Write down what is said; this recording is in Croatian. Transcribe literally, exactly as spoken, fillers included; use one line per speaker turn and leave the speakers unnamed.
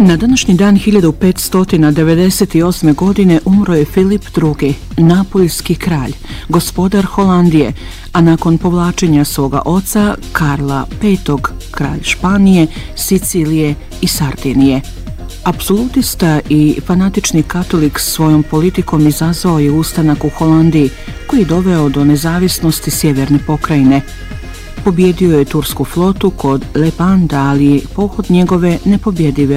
Na današnji dan hiljadu petsto devedeset osme. godine umro je Filip drugi, napoljski kralj, gospodar Holandije, a nakon povlačenja svoga oca Karla petog, kralj Španije, Sicilije i Sardinije. Apsolutista i fanatični katolik svojom politikom izazvao je ustanak u Holandiji, koji je doveo do nezavisnosti sjeverne pokrajine. Pobjedio je tursku flotu kod Lepanta, ali pohod njegove nepobjedive